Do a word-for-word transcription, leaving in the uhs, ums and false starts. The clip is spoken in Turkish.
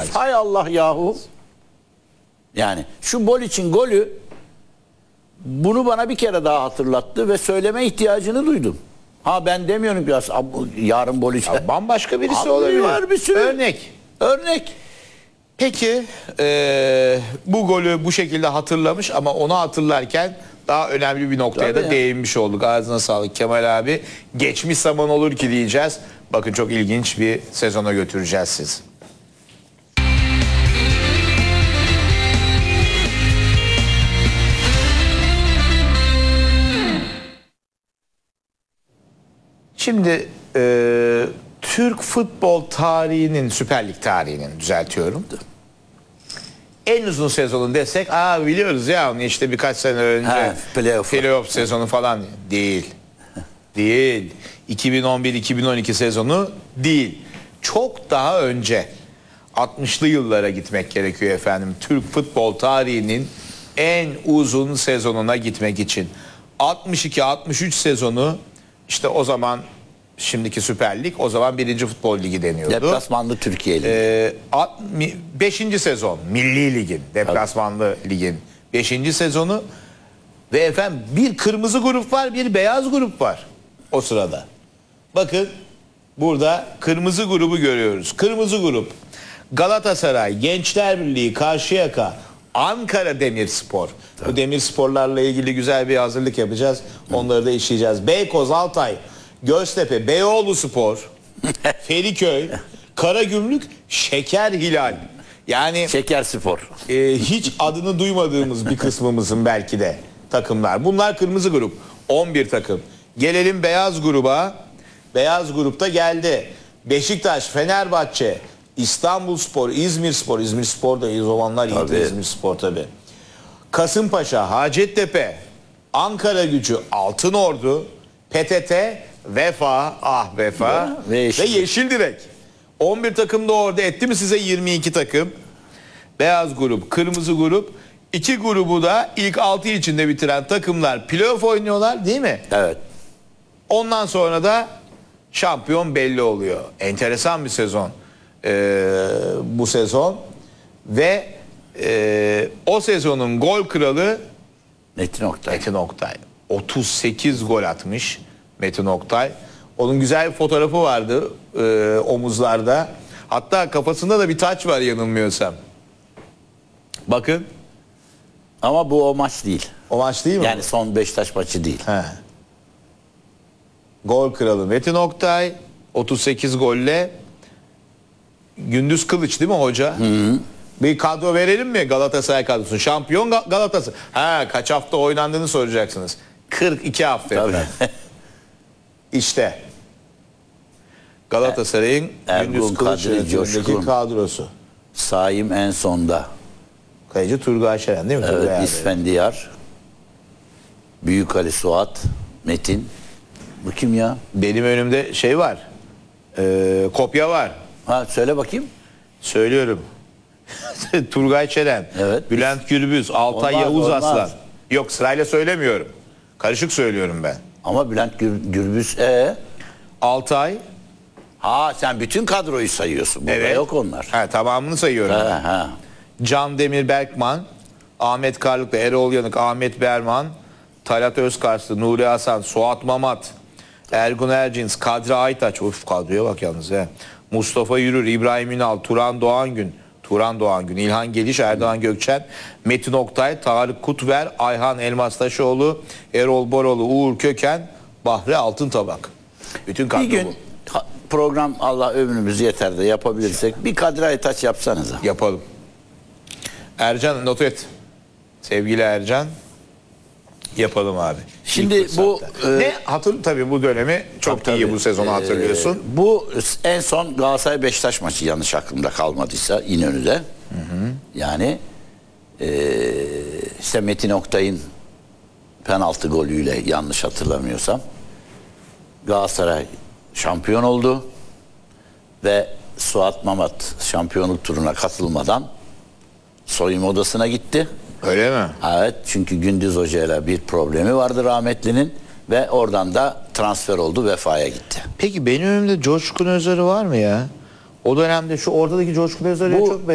Hay Allah yahu. Yani şu gol için golü bunu bana bir kere daha hatırlattı ve söyleme ihtiyacını duydum. Ha ben demiyorum ki yarın gol için. Ya bambaşka birisi Abi olabilir. var bir sürü. Örnek. Örnek. Peki e, bu golü bu şekilde hatırlamış ama onu hatırlarken daha önemli bir noktaya Tabii da ya. değinmiş olduk. Ağzına sağlık Kemal abi. Geçmiş zaman olur ki diyeceğiz. Bakın çok ilginç bir sezona götüreceğiz sizi. Şimdi e, Türk futbol tarihinin, Süper Lig tarihinin düzeltiyorum. En uzun sezonu desek, aa biliyoruz ya onu işte birkaç sene önce Ha, playoff. playoff sezonu falan değil. Değil. iki bin on bir iki bin on iki sezonu değil. Çok daha önce altmışlı yıllara gitmek gerekiyor efendim. Türk futbol tarihinin en uzun sezonuna gitmek için. altmış iki altmış üç sezonu işte o zaman şimdiki Süper Lig, o zaman birinci Futbol Ligi deniyordu. Deplasmanlı Türkiye Ligi. Ee, beşinci sezon Milli Lig'in, deplasmanlı ligin beşinci sezonu ve efendim bir kırmızı grup var, bir beyaz grup var o sırada. Bakın burada kırmızı grubu görüyoruz. Kırmızı grup Galatasaray, Gençler Birliği, Karşıyaka, Ankara Demirspor. Bu Demirsporlarla ilgili güzel bir hazırlık yapacağız. Onları da işleyeceğiz. Beykoz, Altay, Göztepe, Beyoğluspor, Feriköy, Karagümrük, Şeker Hilal. Yani Şeker Spor. e, hiç adını duymadığımız bir kısmımızın belki de takımlar. Bunlar kırmızı grup. on bir takım. Gelelim beyaz gruba. Beyaz grupta geldi. Beşiktaş, Fenerbahçe, İstanbulspor, İzmirspor. İzmirspor da o zamanlar iyiydi. Tabii. İzmirspor tabii. Kasımpaşa, Hacettepe, Ankara Gücü, Altınordu, P T T, Vefa, ah Vefa ve Yeşil. ve Yeşildirek. on bir takım da orada etti mi size yirmi iki takım? Beyaz grup, kırmızı grup. İki grubu da ilk altı içinde bitiren takımlar playoff oynuyorlar değil mi? Evet. Ondan sonra da şampiyon belli oluyor. Enteresan bir sezon ee, bu sezon. Ve ee, o sezonun gol kralı Metin Oktay. Metin Oktay. otuz sekiz gol atmış Metin Oktay. Onun güzel bir fotoğrafı vardı e, omuzlarda. Hatta kafasında da bir taç var yanılmıyorsam. Bakın. Ama bu o maç değil. O maç değil mi? Yani son Beşiktaş maçı değil. He. Gol kralı Metin Oktay. otuz sekiz golle. Gündüz Kılıç değil mi hoca? Hı hı. Bir kadro verelim mi Galatasaray kadrosu? Şampiyon Ga- Galatasaray. Ha, kaç hafta oynandığını soracaksınız. kırk iki hafta. Tabii. İşte Galatasaray'ın Ergun, Gündüz Kılıç Kadri, yönetimindeki Coşkun. kadrosu. Saim en sonda. Kaleci Turgay Şeren değil mi? Turgay Evet, abi. İsfendiyar. Büyük Ali Suat. Metin. Bu kim ya? Benim önümde şey var. Ee, kopya var. Ha söyle bakayım. Söylüyorum. Turgay Şeren, Evet. Bülent Gürbüz, Altay Olmaz, Yavuz olmaz. Aslan. Yok sırayla söylemiyorum. Karışık söylüyorum ben. Ama Bülent Gür, Gürbüz e Altay. ha sen bütün kadroyu sayıyorsun. Burada Evet. yok onlar. Ha, tamamını sayıyorum. Ha, ben. ha. Can Demir Berkman, Ahmet Karlıklı, Erol Yanık, Ahmet Berman, Talat Özkarslı, Nuri Hasan, Suat Mamat, Ergun Ercins, Kadri Aytaç, of kadroya bak yalnız he. Mustafa Yürür, İbrahim Ünal, Turan Doğangün, Turan Doğangün, İlhan Geliş, Erdoğan Gökçen, Metin Oktay, Tarık Kutver, Ayhan Elmastaşoğlu, Erol Boroğlu, Uğur Köken, Bahri Altıntabak. Bütün kadro Bir gün bu. ha- program Allah ömrümüz yeter de yapabilirsek bir Kadri Aytaç yapsanıza. Yapalım. Ercan not et. Sevgili Ercan. Yapalım abi. Şimdi İlk bu, fırsatta. e, ne hatır tabii bu dönemi çok Tabii, iyi tabii. bu sezonu hatırlıyorsun. Ee, bu en son Galatasaray Beşiktaş maçı yanlış aklımda kalmadıysa İnönü'de. Hı hı. Yani e, işte Metin Oktay'ın penaltı golüyle yanlış hatırlamıyorsam Galatasaray şampiyon oldu ve Suat Mamat şampiyonluk turuna katılmadan soyunma odasına gitti. Öyle mi? Evet, çünkü Gündüz Hoca'yla bir problemi vardı rahmetlinin ve oradan da transfer oldu, Vefa'ya gitti. Peki benim önümde Coşkun Özarı var mı ya? O dönemde şu ortadaki Coşkun Özarı'ya Bu- çok